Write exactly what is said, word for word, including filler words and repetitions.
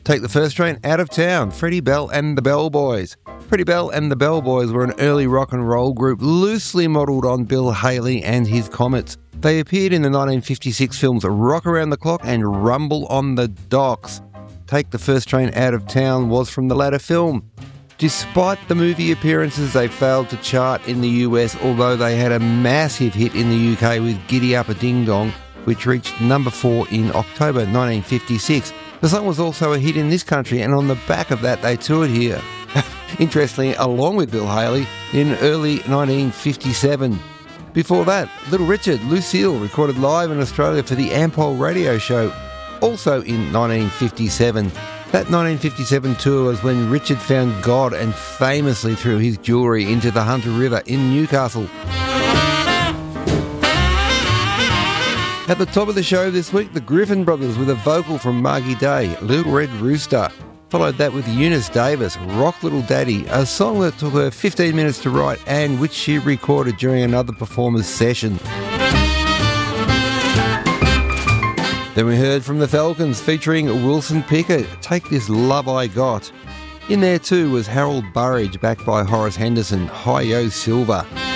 Take the First Train Out of Town, Freddie Bell and the Bell Boys. Freddie Bell and the Bell Boys were an early rock and roll group loosely modelled on Bill Haley and his Comets. They appeared in the nineteen fifty-six films Rock Around the Clock and Rumble on the Docks. Take the First Train Out of Town was from the latter film. Despite the movie appearances, they failed to chart in the U S, although they had a massive hit in the U K with Giddy Up a Ding Dong, which reached number four in October nineteen fifty-six. The song was also a hit in this country, and on the back of that they toured here. Interestingly, along with Bill Haley, in early nineteen fifty-seven. Before that, Little Richard, Lucille, recorded live in Australia for the Ampol radio show, also in nineteen fifty-seven. That nineteen fifty-seven tour was when Richard found God and famously threw his jewellery into the Hunter River in Newcastle. At the top of the show this week, the Griffin Brothers with a vocal from Margie Day, Little Red Rooster. Followed that with Eunice Davis, Rock Little Daddy, a song that took her fifteen minutes to write and which she recorded during another performer's session. Then we heard from the Falcons featuring Wilson Pickett, Take This Love I Got. In there too was Harold Burridge, backed by Horace Henderson, Hi-Yo Silver.